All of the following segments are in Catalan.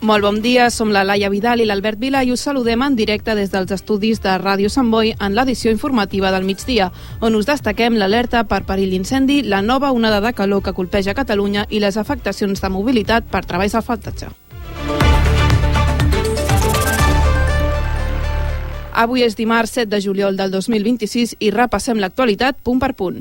Molt bon dia, som la Laia Vidal i l'Albert Vila i us saludem en directe des dels estudis de Ràdio Sant Boi en l'edició informativa del migdia, on us destaquem l'alerta per perill d'incendi, la nova onada de calor que colpeja Catalunya i les afectacions de mobilitat per treballs d'asfaltatge. Avui és dimarts 7 de juliol del 2026 i repassem l'actualitat punt per punt.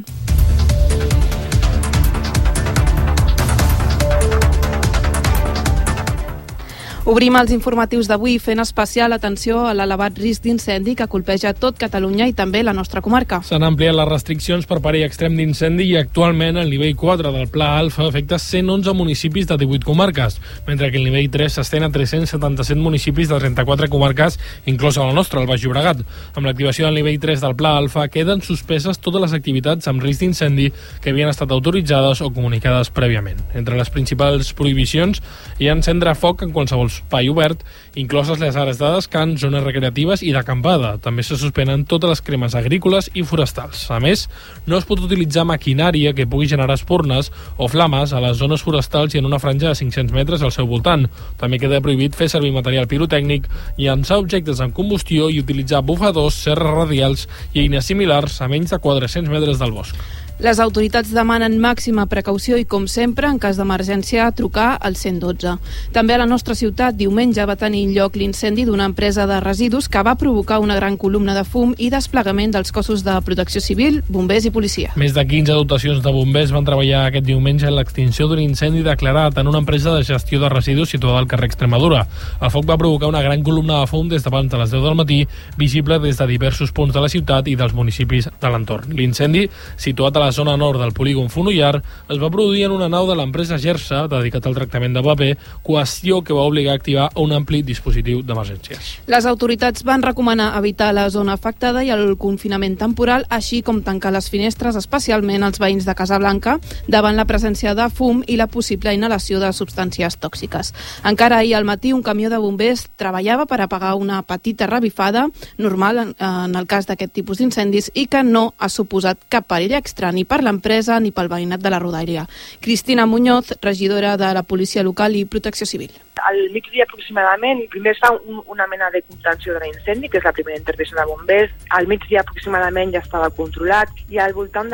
Obrim els informatius d'avui fent especial atenció a l'elevat risc d'incendi que colpeja tot Catalunya i també la nostra comarca. S'han ampliat les restriccions per perill extrem d'incendi i actualment el nivell 4 del Pla Alfa afecta 111 municipis de 18 comarques, mentre que el nivell 3 s'estén a 377 municipis de 34 comarques, inclosa la nostra, el Baix Llobregat. Amb l'activació del nivell 3 del Pla Alfa queden suspeses totes les activitats amb risc d'incendi que havien estat autoritzades o comunicades prèviament. Entre les principals prohibicions hi ha encendre foc en qualsevol espai obert, incloses les àrees de descans, zones recreatives i d'acampada. També se suspenen totes les cremes agrícoles i forestals. A més, no es pot utilitzar maquinària que pugui generar espurnes o flames a les zones forestals i en una franja de 500 metres al seu voltant. També queda prohibit fer servir material pirotècnic, llançar objectes en combustió i utilitzar bufadors, serres radials i eines similars a menys de 400 metres del bosc. Les autoritats demanen màxima precaució i, com sempre, en cas d'emergència, trucar al 112. També a la nostra ciutat, diumenge, va tenir lloc l'incendi d'una empresa de residus que va provocar una gran columna de fum i desplegament dels cossos de protecció civil, bombers i policia. Més de 15 dotacions de bombers van treballar aquest diumenge en l'extinció d'un incendi declarat en una empresa de gestió de residus situada al carrer Extremadura. El foc va provocar una gran columna de fum des d'abans de les 10 del matí, visible des de diversos punts de la ciutat i dels municipis de l'entorn. L'incendi, situat a la zona nord del polígon Fonollar, es va produir en una nau de l'empresa Gersa, dedicat al tractament de paper, qüestió que va obligar a activar un ampli dispositiu d'emergències. Les autoritats van recomanar evitar la zona afectada i el confinament temporal, així com tancar les finestres, especialment als veïns de Casablanca, davant la presència de fum i la possible inhalació de substàncies tòxiques. Encara ahir al matí un camió de bombers treballava per apagar una petita revifada, normal en el cas d'aquest tipus d'incendis, i que no ha suposat cap perill extra ni per l'empresa ni pel veïnat de la Rodalia. Cristina Muñoz, regidora de la Policia Local i Protecció Civil. Al migdia aproximadament, primer es fa una mena de contenció de l'incendi, que és la primera intervenció de bombers. Al migdia aproximadament ja estava controlat i al voltant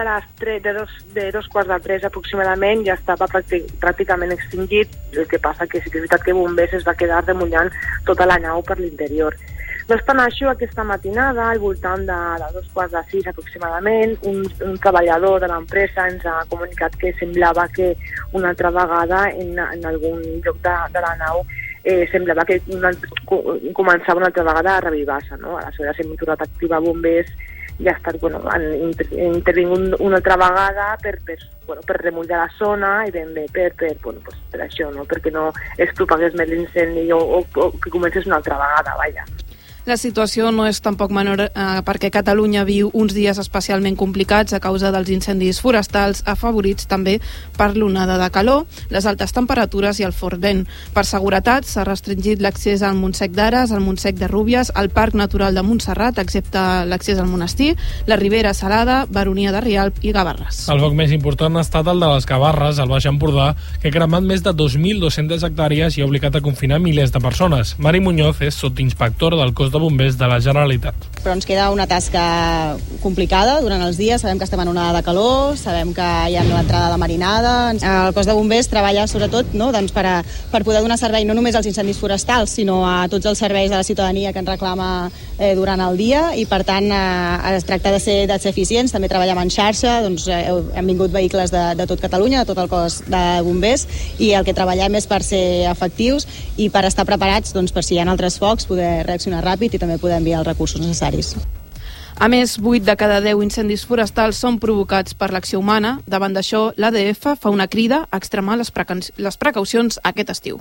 de dos quarts de 3 aproximadament ja estava pràcticament extingit. El que passa que sí que és veritat que bombers es va quedar remullant tota la nau per l'interior. No obstant això, aquesta matinada, al voltant de 5:15 aproximadament, un treballador de l'empresa ens ha comunicat que semblava que una altra vegada en algun lloc de la nau semblava que començava una altra vegada a revivar-se, no? Aleshores hem tornat a activar bombers i han intervingut una altra vegada per remullar la zona i ben bé per això, no? Perquè no es propagués més l'incendi o que comencés una altra vegada, vaja. La situació no és tampoc menor perquè Catalunya viu uns dies especialment complicats a causa dels incendis forestals, afavorits també per l'onada de calor, les altes temperatures i el fort vent. Per seguretat s'ha restringit l'accés al Montsec d'Ares, al Montsec de Rúbies, al Parc Natural de Montserrat, excepte l'accés al monestir, la Ribera Salada, Baronia de Rialb i Gavarres. El foc més important ha estat el de les Gavarres, al Baix Empordà, que ha cremat més de 2.200 hectàrees i ha obligat a confinar milers de persones. Mari Muñoz és sotsinspectora del cos de bombers de la Generalitat. Però ens queda una tasca complicada durant els dies. Sabem que estem en una onada de calor, sabem que hi ha l'entrada de marinada. El cos de bombers treballa sobretot per poder donar servei no només als incendis forestals, sinó a tots els serveis de la ciutadania que ens reclama durant el dia i per tant es tracta de ser eficients. També treballem en xarxa, hem vingut vehicles de tot Catalunya, de tot el cos de bombers i el que treballem és per ser efectius i per estar preparats per si hi ha altres focs poder reaccionar ràpid i també poder enviar els recursos necessaris. A més, 8 de cada 10 incendis forestals són provocats per l'acció humana. Davant d'això, l'ADF fa una crida a extremar les precaucions aquest estiu.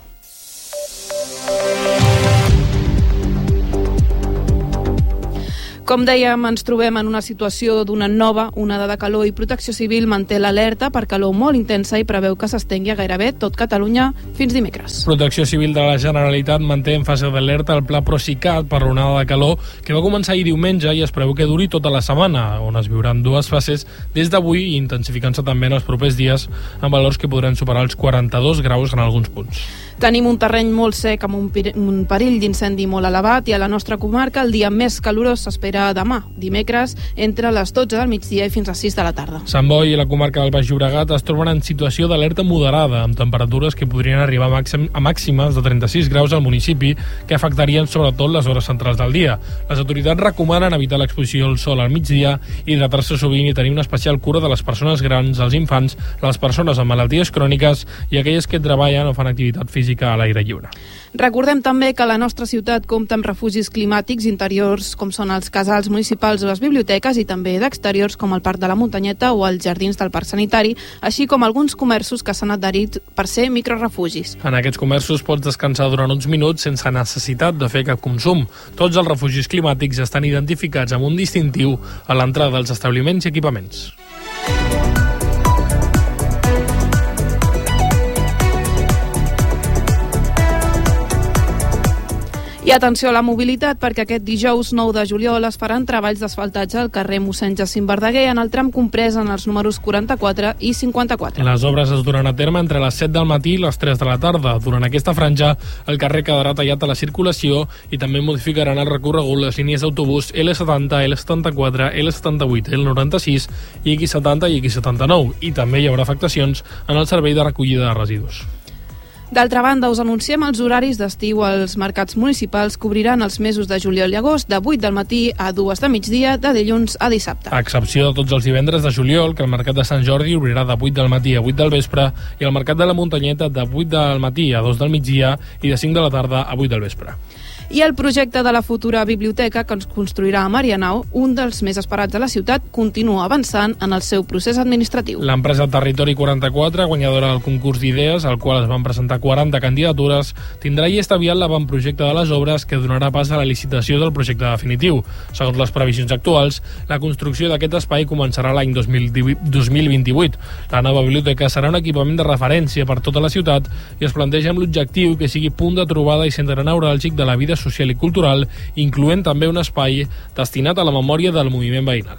Com dèiem, ens trobem en una situació d'una nova onada de calor i Protecció Civil manté l'alerta per calor molt intensa i preveu que s'estengui a gairebé tot Catalunya fins dimecres. Protecció Civil de la Generalitat manté en fase d'alerta el pla Procicat per l'onada de calor que va començar ahir diumenge i es preveu que duri tota la setmana, on es viuran dues fases des d'avui i intensificant-se també en els propers dies amb valors que podran superar els 42 graus en alguns punts. Tenim un terreny molt sec amb un perill d'incendi molt elevat i a la nostra comarca el dia més calorós s'espera demà, dimecres, entre les 12 del migdia i fins a 6 de la tarda. Sant Boi i la comarca del Baix Llobregat es troben en situació d'alerta moderada, amb temperatures que podrien arribar a màximes de 36 graus al municipi, que afectarien sobretot les hores centrals del dia. Les autoritats recomanen evitar l'exposició al sol al migdia, hidratar-se sovint i tenir una especial cura de les persones grans, els infants, les persones amb malalties cròniques i aquelles que treballen o fan activitat física a l'aire lliure. Recordem també que la nostra ciutat compta amb refugis climàtics interiors com són els casals municipals o les biblioteques i també d'exteriors com el Parc de la Muntanyeta o els jardins del Parc Sanitari, així com alguns comerços que s'han adherit per ser microrefugis. En aquests comerços pots descansar durant uns minuts sense necessitat de fer cap consum. Tots els refugis climàtics estan identificats amb un distintiu a l'entrada dels establiments i equipaments. I atenció a la mobilitat, perquè aquest dijous 9 de juliol es faran treballs d'asfaltatge al carrer mossèn Jacint Verdaguer en el tram comprès en els números 44 i 54. Les obres es duran a terme entre les 7 del matí i les 3 de la tarda. Durant aquesta franja, el carrer quedarà tallat a la circulació i també modificaran el recorregut les línies d'autobús L70, L74, L78, L96 i X70 i X79. I també hi haurà afectacions en el servei de recollida de residus. D'altra banda, us anunciem els horaris d'estiu als mercats municipals que obriran els mesos de juliol i agost de 8 del matí a 2 de migdia, de dilluns a dissabte. A excepció de tots els divendres de juliol, que el mercat de Sant Jordi obrirà de 8 del matí a 8 del vespre i el mercat de la Muntanyeta de 8 del matí a 2 del migdia i de 5 de la tarda a 8 del vespre. I el projecte de la futura biblioteca que ens construirà a Marianao, un dels més esperats de la ciutat, continua avançant en el seu procés administratiu. L'empresa Territori 44, guanyadora del concurs d'idees, al qual es van presentar 40 candidatures, tindrà llest aviat l'avantprojecte de les obres que donarà pas a la licitació del projecte definitiu. Segons les previsions actuals, la construcció d'aquest espai començarà l'any 2028. La nova biblioteca serà un equipament de referència per tota la ciutat i es planteja amb l'objectiu que sigui punt de trobada i centre neuràlgic de la vida social i cultural, incloent també un espai destinat a la memòria del moviment veïnal.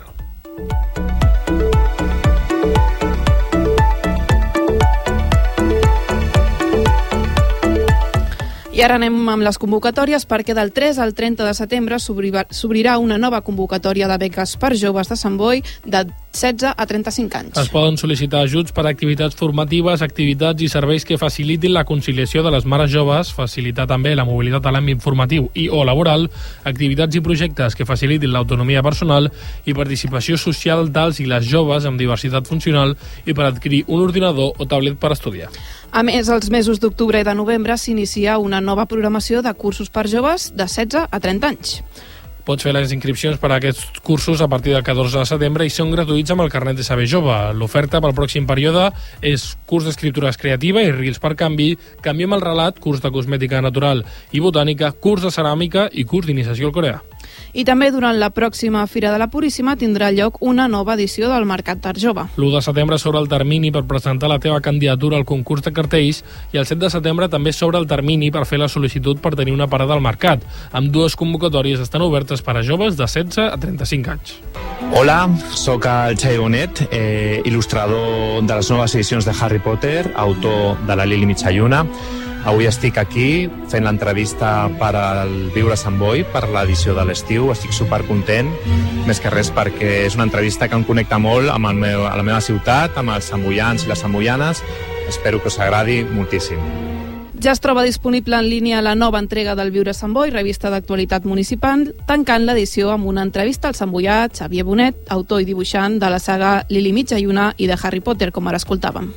I ara anem amb les convocatòries perquè del 3 al 30 de setembre s'obrirà una nova convocatòria de beques per joves de Sant Boi de 16 a 35 anys. Es poden sol·licitar ajuts per a activitats formatives, activitats i serveis que facilitin la conciliació de les mares joves, facilitar també la mobilitat a l'àmbit formatiu i o laboral, activitats i projectes que facilitin l'autonomia personal i participació social dels i les joves amb diversitat funcional i per adquirir un ordinador o tablet per estudiar. A més, els mesos d'octubre i de novembre s'inicia una nova programació de cursos per joves de 16 a 30 anys. Pots fer les inscripcions per a aquests cursos a partir del 14 de setembre i són gratuïts amb el carnet de saber jove. L'oferta pel pròxim període és curs d'escriptura creativa i Reels per canvi, canvi amb el relat, curs de cosmètica natural i botànica, curs de ceràmica i curs d'iniciació al coreà. I també durant la pròxima Fira de la Puríssima tindrà lloc una nova edició del Mercat d'Art Jove. L'1 de setembre s'obre el termini per presentar la teva candidatura al concurs de cartells i el 7 de setembre també s'obre el termini per fer la sol·licitud per tenir una parada al mercat. Ambdues convocatòries estan obertes per a joves de 16 a 35 anys. Hola, sóc el Xavi Bonet, il·lustrador de les noves edicions de Harry Potter, autor de la Lili Mitjalluna. Avui estic aquí fent l'entrevista per al Viure a Sant Boi, per l'edició de l'estiu. Estic supercontent, més que res perquè és una entrevista que em connecta molt amb la meva ciutat, amb els samboians i les samboianes. Espero que us agradi moltíssim. Ja es troba disponible en línia la nova entrega del Viure a Sant Boi, revista d'actualitat municipal, tancant l'edició amb una entrevista al samboià Xavier Bonet, autor i dibuixant de la saga Lili Mitjalluna i de Harry Potter, com ara escoltàvem.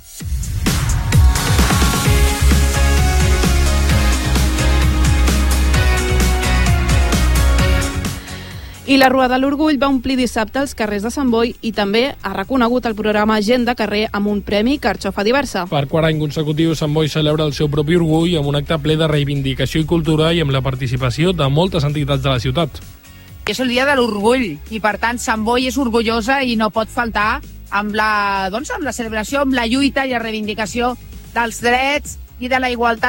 I la Rua de l'Orgull va omplir dissabte els carrers de Sant Boi i també ha reconegut el programa Gent de Carrer amb un premi Carxofa Diversa. Per quart any consecutiu, Sant Boi celebra el seu propi orgull amb un acte ple de reivindicació i cultura i amb la participació de moltes entitats de la ciutat. És el dia de l'orgull i, per tant, Sant Boi és orgullosa i no pot faltar amb la celebració, amb la lluita i la reivindicació dels drets i de la igualtat